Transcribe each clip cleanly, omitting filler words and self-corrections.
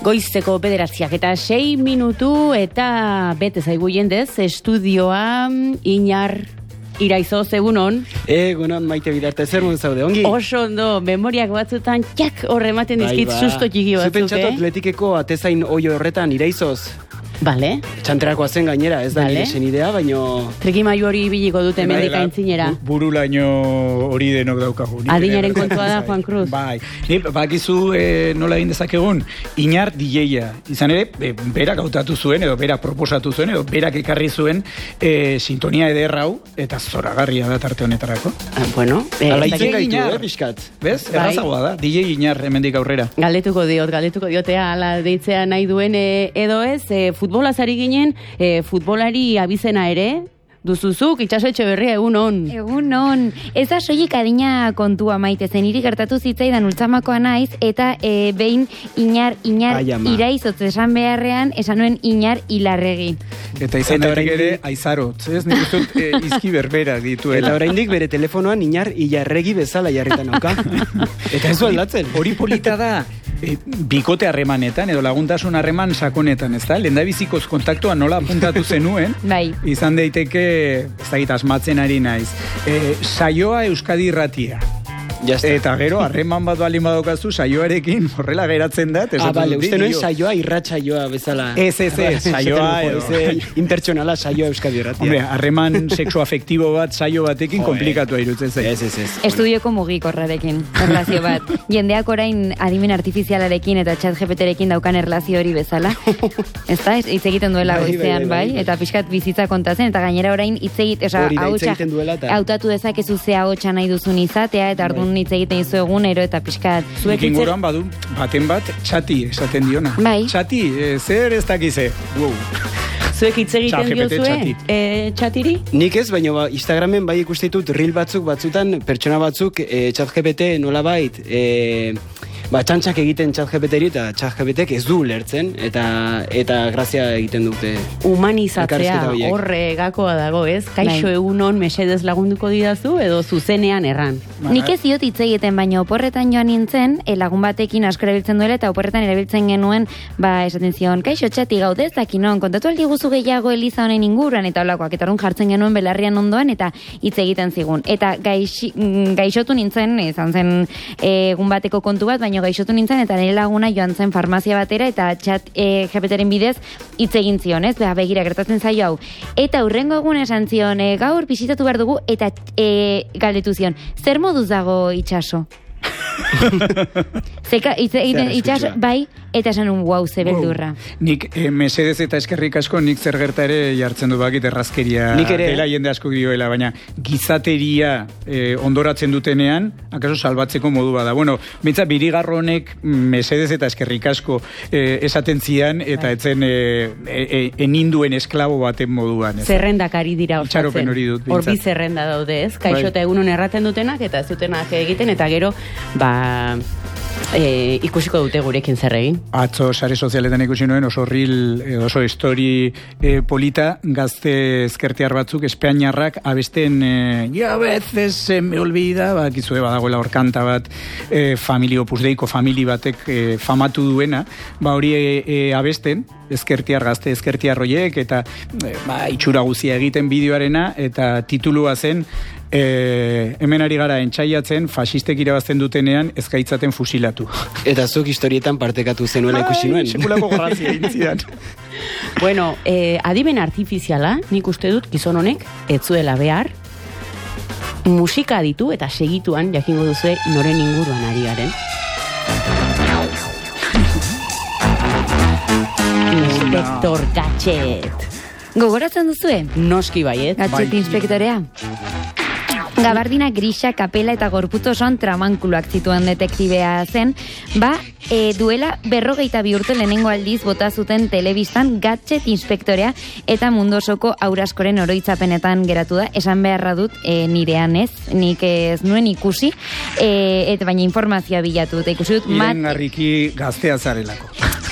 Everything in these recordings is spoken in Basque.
Goizeko 9:06 eta bete zaigu jendez, estudioa Iñar Iraizoz, egunon. Egunon, Maite Bidarte, zer mun zaude, ongi? Oso ondo, memoriak batzutan txak horre ematen dizkit susto txiki batzuk, Zupentsatu atletikeko atezain oio horretan Iraizoz. Bale. Txanterakoa zen gainera, ez da nire zen idea, baino... Trikimailu hori ibiliko dute mendik aintzinera. Burulaino hori denok daukagu. Adinaren kontua da, Juan Cruz. Bai, bakizu nola egin dezakegun, Iñar DJ-a. Izan ere, berak hautatu zuen, edo berak proposatu zuen, edo berak ekarri zuen sintonia ederrau, eta zoragarria da tarte honetarako. Bueno, ala itzen gaitu, pixkat. Bez? Errazagoa da, DJ Iñar hemendik aurrera. Galdetuko diotea, ala deitzea nahi duen edo ez, futbolaz ari ginen, futbolari abizena ere, duzuzuk, Itxaso Etxeberria, egunon. Egunon. Ez da soilik adina kontua, Maite, zen hiri gertatu zitzaidan ultzamakoa naiz, eta behin Iñar Iraizotz esan beharrean, esan nuen Iñar Ilarregi. Eta izan horrek ere, Aizarotz, ez? Nik uzut izki berbera dituela. Eta oraindik bere telefonoan Iñar Ilarregi bezala jarritan auka. Eta ez du aldatzen. Hori polita da, bikote harremanetan, edo laguntasun harreman sakonetan, ez da? Lehendabizikoz kontaktua nola apuntatu zenuen, bai. Izan daiteke, ez da asmatzen ari naiz, saioa Euskadi Irratia. Eta gero, harreman bat balin badokazu, saioarekin horrela geratzen da. Bale, uste nuen saioa irratsaioa bezala. Ez, saioa intertsionala saioa Euskadi Irratia. Hombre, harreman sexoafektibo bat saio batekin komplikatu irutzen zen. Ez. Estudioko mugikorrarekin, erlazio bat. Jendeak orain adimen artifizialarekin eta ChatGPTrekin daukan erlazio hori bezala. Ez da, hitz egiten duela goizean, bai? Eta pixkat bizitza kontatzen, eta gainera orain hitz egiten hautatu dezakezu ze ahotsa nahi duzun izatea, eta ardun hitz egiten izu egunero eta pixkat. Zuek inguruan badu baten bat txati esaten diona. Bai. Txati, zer ez dakize. Wow. Zuek hitz egiten diozue txatiri? Nik ez, baina Instagramen bai ikustitut reel batzutan pertsona batzuk ChatGPT nolabait txantxak egiten ChatGPTri eta ChatGPTek ez du lertzen eta grazia egiten dute. Humanizatzea horre gakoa dago, ez? Kaixo egunon mesedez lagunduko didazu edo zuzenean erran. Nik ez diot hitz egiten, baina oporretan joan nintzen, lagun batekin asko erabiltzen duela eta oporretan erabiltzen genuen, esaten zion, kaixo txati gaude ez dakinon, kontatu aldi guzu gehiago Eliza honen inguruan eta olakoak, eta orduan jartzen genuen belarrian ondoan eta hitz egiten zigun. Eta gaixotu nintzen, izan zen egun bateko kontu bat, baina gaixotu nintzen eta nire laguna joan zen farmazia batera eta ChatGPTren bidez hitz egin zion, ez? Begira, gertatzen zaio hau. Eta hurrengo egun esan zion, gaur bisitatu behar dugu eta galdetu zion, zer moduz dago Itxaso? Itxaso, bai, eta esan wow, ze beldurra. Nik mesedez eta eskerrik asko nik zer gerta ere jartzen du bakit errazkeria dela jende asko dioela, baina gizateria ondoratzen dutenean, akaso salbatzeko modu bada. Bueno, bintza birigarro honek mesedez eta eskerrik asko esaten zian, eta etzen eninduen esklabo baten moduan. Zerrendak ari dira osatzen. Itxaropen hori dut. Hor bi zerrenda daude, ez? Kaixo eta egunon erraten dutenak, eta ez dutenak egiten, eta gero, ikusiko dute gurekin zer egin. Atzo sare sozialetan ikusi nuen oso oso story polita, gazte ezkertiar batzuk, espainiarrak abesten a veces se me olvida, bakizue badagoela hor kanta bat familia Opus Deiko famili batek famatu duena, hori abesten ezkertiar gazte ezkertiar roiek eta itxura guzia egiten bideoarena eta titulua zen hemen ari gara entzaiatzen faxistek irabazten dutenean ezkaitzaten fusilatu. Eta zuk historietan partekatu zenuela ikusi nuen. Sekulako gorrazia egin zidan. Bueno, adimen artifiziala, nik uste dut gizon honek, ez zuela behar, musika ditu eta segituan jakingo duzue noren inguruan ari garen. Inspektor Gatxet. Gogoratzen duzue? Noski baiet. Gatxet inspektorea. Gabardina grisa, kapela eta gorputz osoan tramankuluak zituen detektibea zen, duela 42 urte lehenengo aldiz bota zuten telebistan Gatxet inspektorea eta mundu osoko auraskoren oroitzapenetan geratu da, esan beharra dut nirean ez, nik ez nuen ikusi, eta baina informazioa bilatu dut, ikusi dut Iren garriki gaztea zarelako.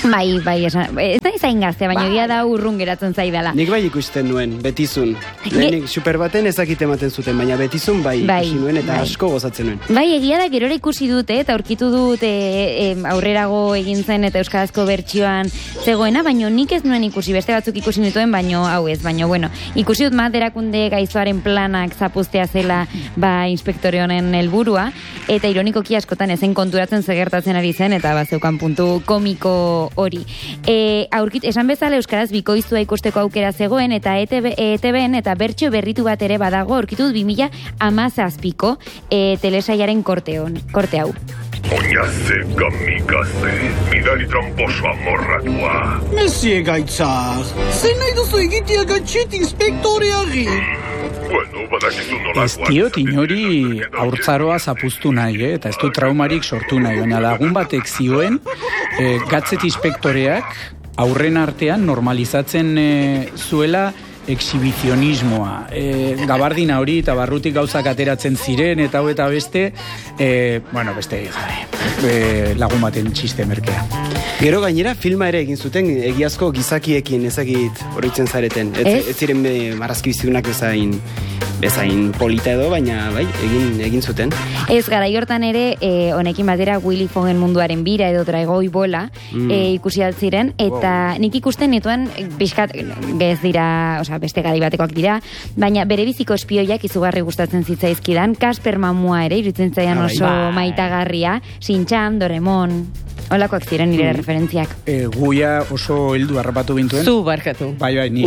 Bai, ez da izain gazte, baina egia da urrun geratzen zaidala. Nik bai ikusten nuen, betizun. Lehenik superbaten ezakite ematen zuten, baina betizun bai ikusi nuen eta asko gozatzen nuen. Bai, egia da gerora ikusi dute eta aurkitu dut aurrerago egin zen eta euskarazko bertsioan zegoena, baina nik ez nuen ikusi, beste batzuk ikusi nituen, baina hau ez, baina bueno, ikusi dut mat erakunde gaizoaren planak zapuztea zela inspektore honen helburua, eta ironikoki askotan ezen konturatzen zegertatzen ari zen, eta zeukan puntu komiko hori. Esan bezala euskaraz bikoiztua ikusteko aukera zegoen, eta ETB-en eta bertso berritu bat ere badago aurkitu 2017ko telesaiaren korte hau. Oinaze kamikaze, bidari tramposo amorratua. Mesie gaitzak, zein nahi duzu egitea gatxet inspektoreari? Bueno, badakizu nolakoak. Ez diot inori haurtzaroa zapuztu nahi, eta ez du traumarik sortu nahi, baina lagun batek zioen, gatzet inspektoreak aurren artean normalizatzen zuela exhibizionismoa. Gabardina hori eta barrutik gauzak ateratzen ziren eta hau eta beste, beste lagun baten txiste merkea. Gero gainera filma ere egin zuten egiazko gizakiekin ezagit oroitzen zareten. Ez ziren marrazki bizidunak bezain polita edo, baina bai, egin zuten. Ez garai hortan ere, honekin batera Willy Foggen munduaren bira edo Draigoi bola ikusi altziren, eta nik ikusten nituen bizkat, ez dira, beste garai batekoak dira, baina bere biziko espioiak izugarri gustatzen zitzaizkidan, Kasper Mamua ere, iruditzen zaian oso maitagarria, Shin-chan, Doraemon, holakoak ziren nire referentziak. Guia oso heldu harrapatu bintuen. Zu barkatu. Bai, ni.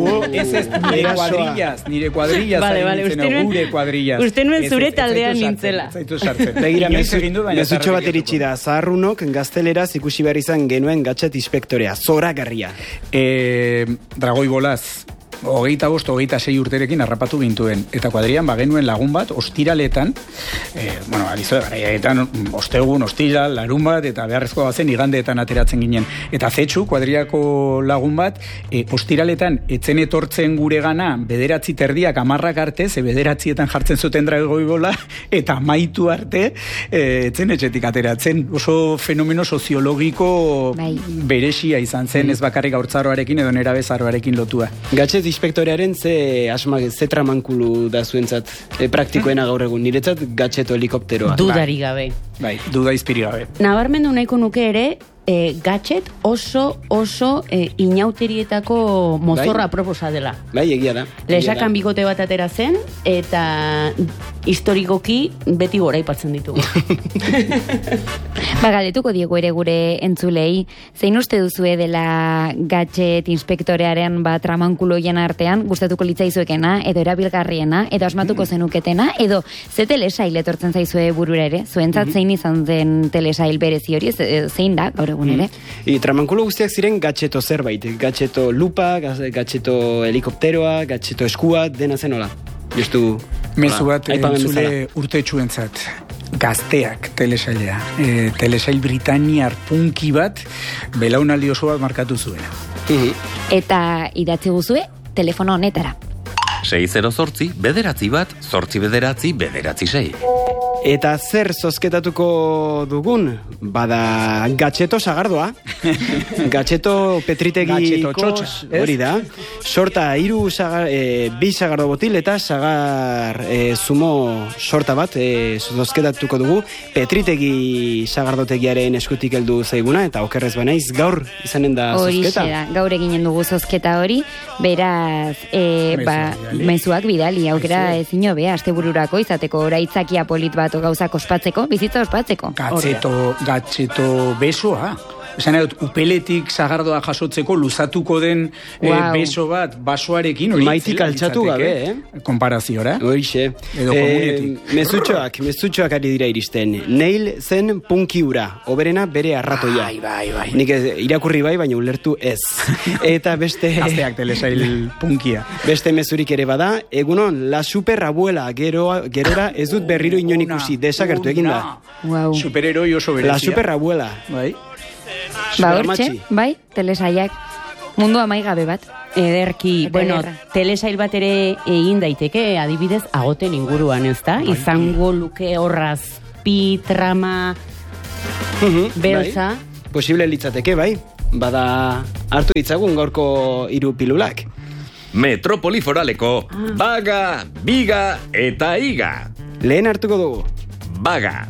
Nire kuadrillas. Gure kuadrillas. Uste nuen zure taldean nintzela. Zaitu sartzen. Begira, mezutxo bat iritsi da, zaharrunok gazteleraz ikusi behar izan genuen gatxet inspektorea, zoragarria. Dragoi bolaz. 25, 26 urterekin harrapatu gintuen. Eta kuadrian bagenuen lagun bat, ostiraletan, ostegun, ostiral, larun bat, eta beharrezkoa bazen igandeetan ateratzen ginen. Eta zetsu, kuadriako lagun bat, ostiraletan etzen etortzen gure gana, 9:30 10 arte, 9:00 jartzen zuten Dragoi bola, eta amaitu arte, etzen etxetik ateratzen. Oso fenomeno soziologiko beresia izan zen, ez bakarrik haurtzaroarekin edo nerabezaroarekin lotua. Gatxet inspektorearen ze tramankulu da zuentzat praktikoena gaur egun, niretzat gatxeto helikopteroa. Dudari gabe. Bai, duda izpiri gabe. Nabarmendu nahiko nuke ere, gatxet oso inauterietako mozorra proposa dela. Bai, egia da. Lesakan bikote bat atera zen, eta historikoki beti gora ipatzen ditugu. Galdetuko diegu ere gure entzulei, zein uste duzue dela gatxet inspektorearen tramankuloien artean, gustatuko litzaizuekena, edo erabilgarriena, edo asmatuko zenuketena, edo ze telesail etortzen zaizue burura ere, zuentzat zein izan den telesail berezi hori, zein da, gaur egun ere? Tramankulo guztiak ziren gatxeto zerbait, gatxeto lupa, gatxeto helikopteroa, gatxeto eskua, dena zen hola. Justu... Mezu bat entzule urtetxuentzat. Gazteak telesailea. Telesail britaniar punki bat belaunaldi oso bat markatu zuena. Eta idatzi guzue telefono honetara. 608 bederatzi bat, 8 bederatzi 6. Eta zer zozketatuko dugun? Bada gatxeto sagardoa. Gatxeto petritegiko hori da. Sorta 2 sagardo botil eta sagar zumo sorta bat zozketatuko dugu. Petritegi sagardotegiaren eskutik heldu zaiguna eta okerrez banaiz gaur izanen da zozketa. Horixe da, gaur eginen dugu zozketa hori, beraz mezuak bidali, aukera ezin hobea astebururako izateko oraitzakia polit bat gauzak ospatzeko, bizitza ospatzeko. Gatxeto besoa. Esan edut, upeletik sagardoa jasotzeko luzatuko den beso bat basoarekin. Maitik altxatu gabe, Konparaziora. Hoixe. Edo komunetik. Mezutxoak ari dira iristen. Neil zen punkiura, oberena bere arratoia. Bai. Nik irakurri bai, baina ulertu ez. Eta beste... Gazteak telesail punkia. Beste mezurik ere bada, egunon, la superabuela gerora ez dut berriro inon ikusi, desagertu egin da. Superheroi oso berezia. La superabuela. Bai. Hortxe, bai, telesaiak. Mundu amaigabe bat. Ederki, telesail bat ere egin daiteke, adibidez, agoten inguruan, ez da? Izango luke horraz pi, trama, beltza. Posible litzateke, bai. bada hartu ditzagun gaurko 3 pilulak. Metropoli foraleko baga, biga eta iga. Lehen hartuko dugu. Baga.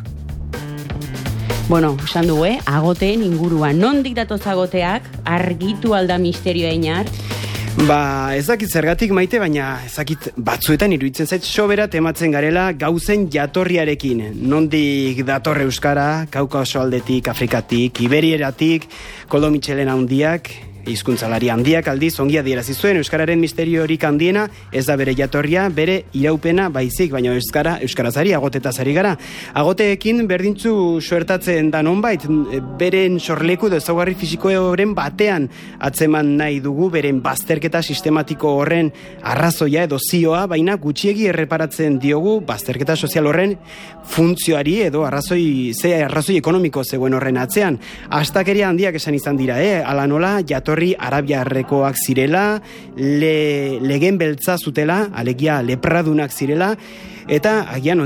Bueno, esan dugu, agoteen inguruan. Nondik datoz agoteak, argitu alda misterioa inar? Ez dakit zergatik Maite, baina ez dakit batzuetan iruditzen zait sobera tematzen garela gauzen jatorriarekin. Nondik datorre euskara, Kaukaso aldetik, Afrikatik, Iberieratik, Koldo Mitxelen handiak, hizkuntzalari handiak aldiz ongi adierazi zuen euskararen misteriorik handiena ez da bere jatorria, bere iraupena baizik, baina euskarazari agotetazari gara. Agoteekin berdintzu suertatzen da nonbait, beren sorleku edo ezaugarri fisikoren batean atzeman nahi dugu beren bazterketa sistematiko horren arrazoia edo zioa, baina gutxiegi erreparatzen diogu bazterketa sozial horren funtzioari edo arrazoi ekonomiko zegoen horren atzean. Astakeria handiak esan izan dira, ala nola jatorri arabiarrekoak zirela, legen beltza zutela, alegia lepradunak zirela, eta agian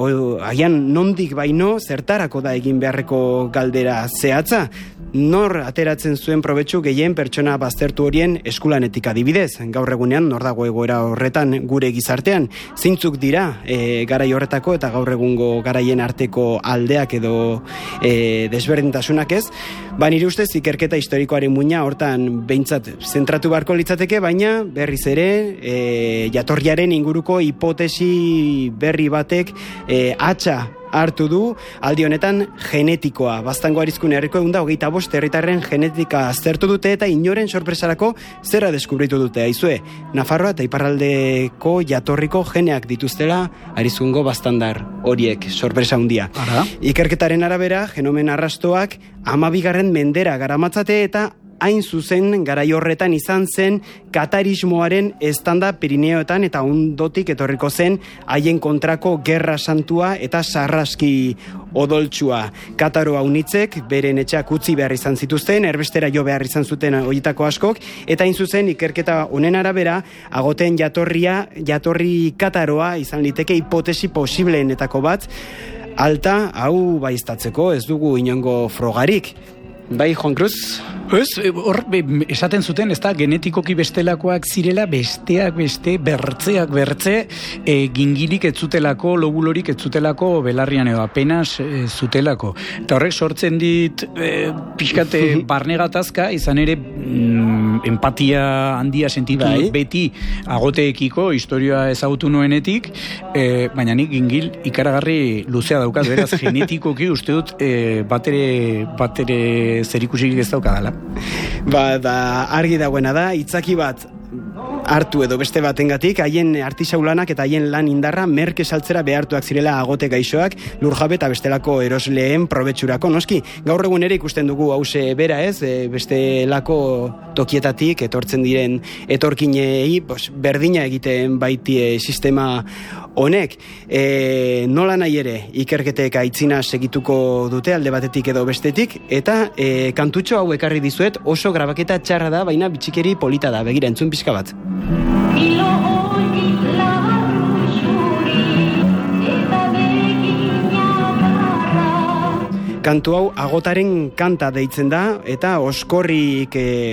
nondik baino zertarako da egin beharreko galdera zehatza. Nor ateratzen zuen probetxu gehien pertsona baztertu horien eskulanetik adibidez. Gaur egunean nor dago egoera horretan gure gizartean. Zeintzuk dira garai horretako eta gaur egungo garaien arteko aldeak edo desberdintasunak ez. Nire ustez ikerketa historikoaren muina hortan behintzat zentratu beharko litzateke, baina berriz ere jatorriaren inguruko hipotesi berri batek hatxa hartu du, aldi honetan genetikoa. Baztango Arizkun herriko 125 herritarren genetika aztertu dute eta inoren sorpresarako zera deskubritu dute. Aizue, Nafarroa eta iparraldeko jatorriko geneak dituztela Arizkungo baztandar horiek, sorpresa handia. Ikerketaren arabera, genomen arrastoak 12. mendera garamatzate eta hain zuzen garai horretan izan zen katarismoaren estanda Pirineoetan eta ondotik etorriko zen haien kontrako gerra santua eta sarraski odoltsua. Kataro haunitzek beren etxeak utzi behar izan zituzten, erbestera jo behar izan zuten horietako askok, eta hain zuzen ikerketa honen arabera agoten jatorri kataroa izan liteke hipotesi posibleenetako bat, alta hau baiztatzeko ez dugu inongo frogarik. Bai, Juan Cruz? Hor, esaten zuten, ez da, genetikoki bestelakoak zirela, besteak beste, bertzeak bertze, gingilik ez zutelako, lobulorik ez zutelako, belarrian edo apenas zutelako. Eta horrek sortzen dit, pixkate barnegatazka, izan ere, empatia handia sentitu beti agoteekiko, historia ezagutu nuenetik, baina nik gingil ikaragarri luzea daukaz, beraz, genetikoki uste dut batere zerikusirik ez daukadala. Da argi dagoena da, itzaki bat hartu edo beste batengatik, haien artisaulanak eta haien lan indarra merke saltzera behartuak zirela agote gaixoak, lurjabe eta bestelako erosleen probetxurako. Noski, gaur egun ere ikusten dugu hause bera ez, bestelako tokietatik etortzen diren etorkinei berdina egiten baitie sistema honek. Nola nahi ere, ikerketek aitzina segituko dute alde batetik edo bestetik, eta kantutxo hau ekarri dizuet, oso grabaketa txarra da, baina bitxikeri polita da, begira entzun pixka bat. Kantu hau agotaren kanta deitzen da, eta oskorrik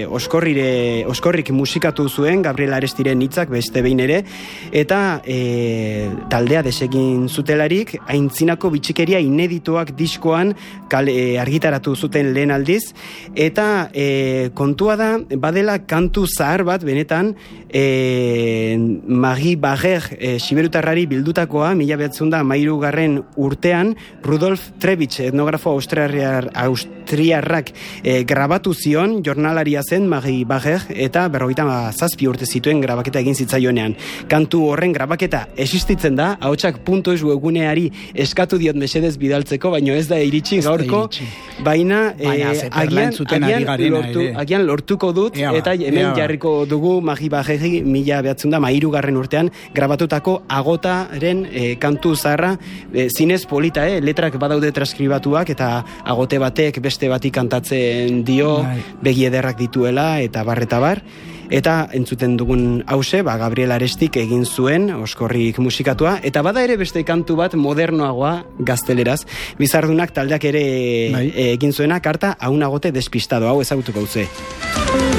musikatu zuen Gabriel Arestiren hitzak beste behin ere, eta taldea desegin zutelarik, aintzinako bitxikeria inedituak diskoan argitaratu zuten lehen aldiz, eta kontua da, badela kantu zahar bat, benetan, Marie Barrer siberutarrari bildutakoa, 1913 urtean, Rudolf Trebitsch, etnografo austriarrak grabatu zion, jornalaria zen Marie Barrer, eta 57 urte zituen grabaketa egin zitzaionean. Kantu horren grabaketa existitzen da, ahotsak.eus webguneari eskatu diot mesedez bidaltzeko, baino ez da iritsi gaurko, baina agian lortuko dut, eta hemen jarriko dugu Marie Barreri 1913 urtean grabatutako agotaren kantu zaharra, zinez polita, letrak badaude transkribatuak, eta agote batek beste bati kantatzen dio, begi ederrak dituela, eta bar. Eta entzuten dugun hause, Gabriel Arestik egin zuen, oskorrik musikatua, eta bada ere beste kantu bat modernoagoa gazteleraz, Bizardunak taldeak ere egin zuena, karta, haunagote despistado, hau ezagutuko duze.